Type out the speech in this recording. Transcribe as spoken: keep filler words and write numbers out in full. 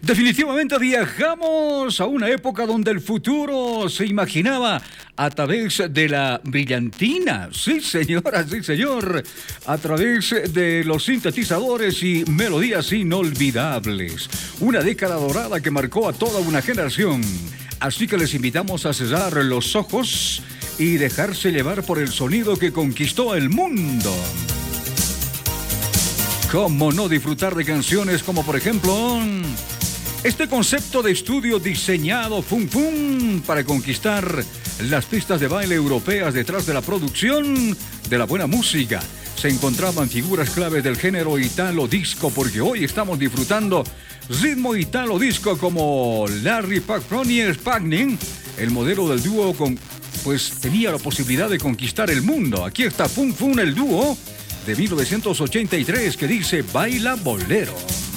Definitivamente viajamos a una época donde el futuro se imaginaba a través de la brillantina. Sí, señora, sí, señor. A través de los sintetizadores y melodías inolvidables. Una década dorada que marcó a toda una generación. Así que les invitamos a cerrar los ojos y dejarse llevar por el sonido que conquistó el mundo. ¿Cómo no disfrutar de canciones como, por ejemplo, este concepto de estudio diseñado Fum Fum para conquistar las pistas de baile europeas detrás de la producción de la buena música? Se encontraban figuras claves del género italo disco, porque hoy estamos disfrutando ritmo italo disco como Larry Pagnoni y Spagnin, el modelo del dúo con, pues tenía la posibilidad de conquistar el mundo. Aquí está Fum Fum, el dúo de mil novecientos ochenta y tres, que dice Baila Bolero.